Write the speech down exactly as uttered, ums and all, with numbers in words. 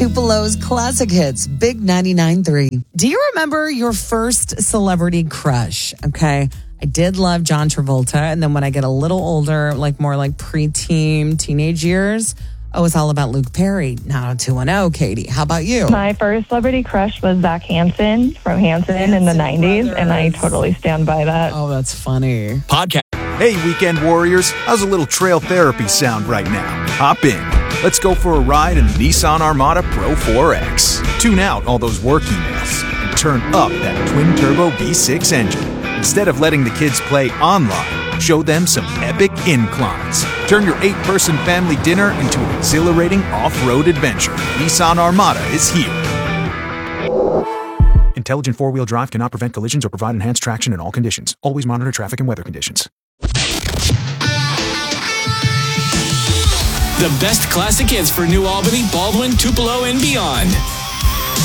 Tupelo's classic hits, Big ninety-nine point three. Do you remember your first celebrity crush? Okay. I did love John Travolta. And then when I get a little older, like more like preteen, teenage years, oh, it's all about Luke Perry. Now two one oh, Katie. How about you? My first celebrity crush was Zach Hansen from Hanson, Hanson in the nineties, brothers. And I totally stand by that. Oh, that's funny. Podcast. Hey, weekend warriors. How's a little trail therapy sound right now? Hop in. Let's go for a ride in the Nissan Armada Pro four X. Tune out all those work emails and turn up that twin-turbo V six engine. Instead of letting the kids play online, show them some epic inclines. Turn your eight-person family dinner into an exhilarating off-road adventure. Nissan Armada is here. Intelligent four-wheel drive cannot prevent collisions or provide enhanced traction in all conditions. Always monitor traffic and weather conditions. The best classic hits for New Albany, Baldwin, Tupelo, and beyond.